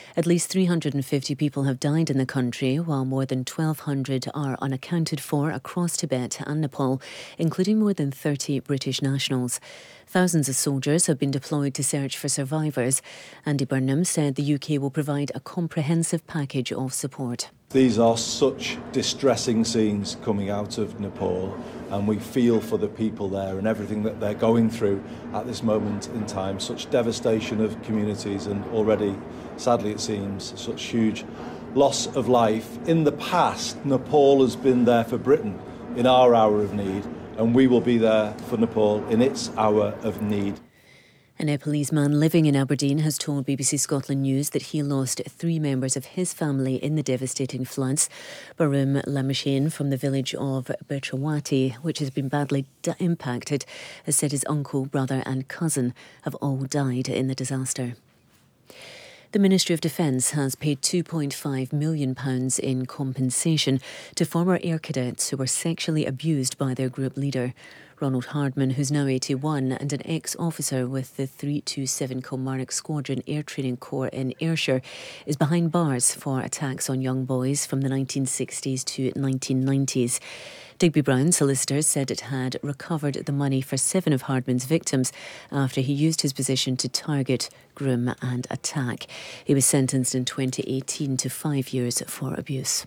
At least 350 people have died in the country, while more than 1,200 are unaccounted for across Tibet and Nepal, including more than 30 British nationals. Thousands of soldiers have been deployed to search for survivors. Andy Burnham said the UK will provide a comprehensive package of support. These are such distressing scenes coming out of Nepal, and we feel for the people there and everything that they're going through at this moment in time. Such devastation of communities and already, sadly it seems, such huge loss of life. In the past, Nepal has been there for Britain in our hour of need, and we will be there for Nepal in its hour of need. A Nepalese man living in Aberdeen has told BBC Scotland News that he lost 3 members of his family in the devastating floods. Barum Lamashane from the village of Bertrawati, which has been badly impacted, has said his uncle, brother and cousin have all died in the disaster. The Ministry of Defence has paid £2.5 million in compensation to former air cadets who were sexually abused by their group leader. Ronald Hardman, who's now 81 and an ex-officer with the 327 Kilmarnock Squadron Air Training Corps in Ayrshire, is behind bars for attacks on young boys from the 1960s to 1990s. Digby Brown solicitors said it had recovered the money for 7 of Hardman's victims after he used his position to target, groom and attack. He was sentenced in 2018 to 5 years for abuse.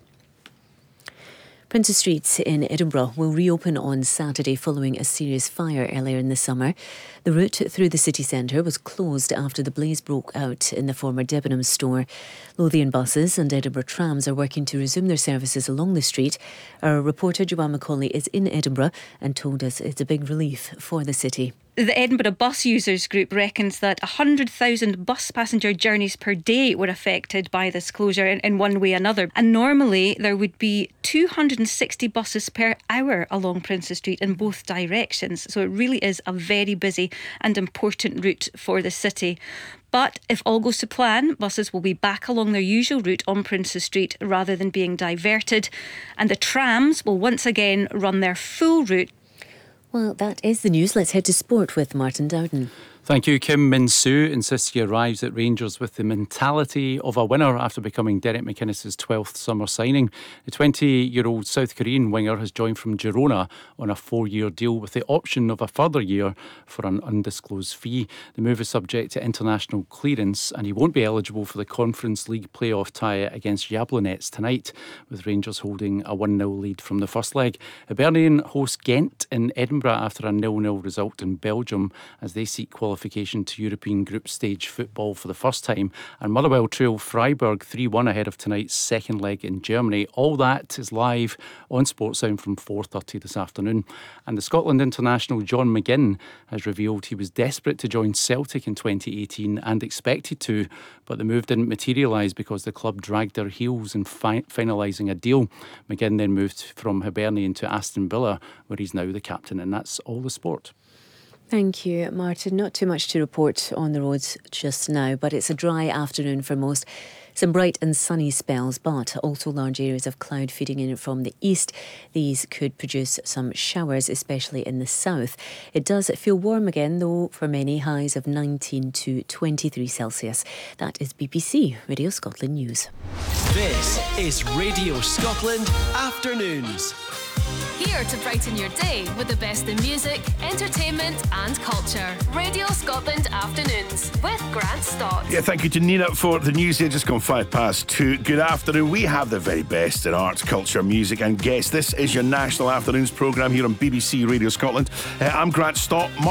Princes Street in Edinburgh will reopen on Saturday following a serious fire earlier in the summer. The route through the city centre was closed after the blaze broke out in the former Debenhams store. Lothian buses and Edinburgh trams are working to resume their services along the street. Our reporter Joanne Macaulay is in Edinburgh and told us it's a big relief for the city. The Edinburgh Bus Users Group reckons that 100,000 bus passenger journeys per day were affected by this closure in one way or another. And normally there would be 260 buses per hour along Princes Street in both directions. So it really is a very busy and important route for the city. But if all goes to plan, buses will be back along their usual route on Princes Street rather than being diverted. And the trams will once again run their full route. Well, that is the news. Let's head to sport with Martin Dowden. Thank you. Kim Min-soo insists he arrives at Rangers with the mentality of a winner after becoming Derek McInnes' 12th summer signing. The 20-year-old South Korean winger has joined from Girona on a 4-year deal with the option of a further year for an undisclosed fee. The move is subject to international clearance and he won't be eligible for the Conference League playoff tie against Jablonec tonight, with Rangers holding a 1-0 lead from the first leg. Hibernian host Ghent in Edinburgh after a 0-0 result in Belgium as they seek qualification to European group stage football for the first time, and Motherwell trail Freiburg 3-1 ahead of tonight's second leg in Germany. All that is live on Sportsound from 4:30 this afternoon. And the Scotland international John McGinn has revealed he was desperate to join Celtic in 2018 and expected to, but the move didn't materialise because the club dragged their heels in finalising a deal. McGinn then moved from Hibernian to Aston Villa, where he's now the captain. And that's all the sport. Thank you, Martin. Not too much to report on the roads just now, but it's a dry afternoon for most. Some bright and sunny spells, but also large areas of cloud feeding in from the east. These could produce some showers, especially in the south. It does feel warm again, though, for many, highs of 19 to 23 Celsius. That is BBC Radio Scotland News. This is Radio Scotland Afternoons. Here to brighten your day with the best in music, entertainment and culture. Radio Scotland Afternoons with Grant Stott. Yeah, thank you to Nina for the news here. Just gone 2:05. Good afternoon. We have the very best in arts, culture, music and guests. This is your National Afternoons programme here on BBC Radio Scotland. I'm Grant Stott.